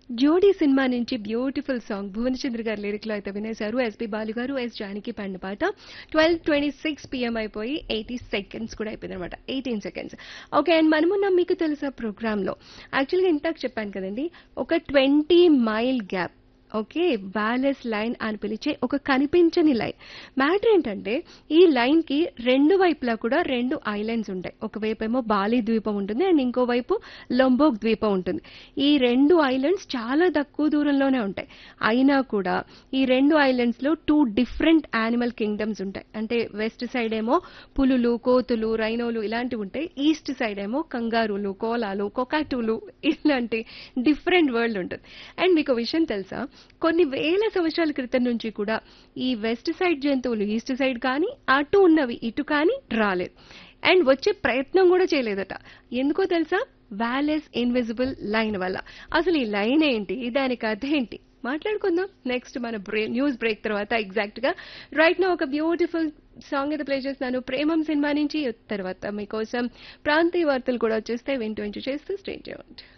జోడీ సినిమా నుంచి beautiful song Bhuvanachandra గారి లిరిక్ లో అయితే వినేశారు. ఎస్పి బాలు గారు, ఎస్ జానకి పాడిన పాట. 12:26 PM అయిపోయి 80 సెకండ్స్ కూడా అయిపోయింది అనమాట. 18 సెకండ్స్. ఓకే, అండ్ మనమున్న మీకు తెలుసా ప్రోగ్రామ్ లో యాక్చువల్గా ఇందాక చెప్పాను కదండి, ఒక 20 mile gap, okay, Wallace line అని పిలిచే ఒక కనిపించని లైన్. మ్యాటర్ ఏంటంటే ఈ లైన్ కి రెండు వైపులా కూడా రెండు ఐలాండ్స్ ఉంటాయి. ఒకవైపు ఏమో బాలి ద్వీపం ఉంటుంది అండ్ ఇంకోవైపు లొంబోక్ ద్వీపం ఉంటుంది. ఈ రెండు ఐలాండ్స్ చాలా తక్కువ దూరంలోనే ఉంటాయి. అయినా కూడా ఈ రెండు ఐలాండ్స్ లో టూ డిఫరెంట్ యానిమల్ కింగ్డమ్స్ ఉంటాయి. అంటే వెస్ట్ సైడ్ ఏమో పులులు, కోతులు, రైనోలు ఇలాంటివి ఉంటాయి. ఈస్ట్ సైడ్ ఏమో కంగారులు, కోలాలు, కొకాటూలు ఇలాంటి డిఫరెంట్ వరల్డ్ ఉంటుంది. అండ్ మీకు ఒక విషయం తెలుసా, కొన్ని వేల సంవత్సరాల క్రితం నుంచి కూడా ఈ వెస్ట్ సైడ్ జంతువులు ఈస్ట్ సైడ్ కానీ, అటు ఉన్నవి ఇటు కానీ రాలేదు. అండ్ వచ్చే ప్రయత్నం కూడా చేయలేదట. ఎందుకో తెలుసా? వ్యాలెస్ ఇన్విజిబుల్ లైన్ వల్ల. అసలు ఈ లైన్ ఏంటి, దాని కథ ఏంటి, మాట్లాడుకుందాం నెక్స్ట్ మన న్యూస్ బ్రేక్ తర్వాత. ఎగ్జాక్ట్ గా రైట్ నా ఒక బ్యూటిఫుల్ సాంగ్ అయితే ప్లే చేస్తున్నాను ప్రేమం సినిమా నుంచి. తర్వాత మీకోసం ప్రాంతీయ వార్తలు కూడా వచ్చేస్తే వింటూ చేస్తూ స్టే ట్యూన్డ్.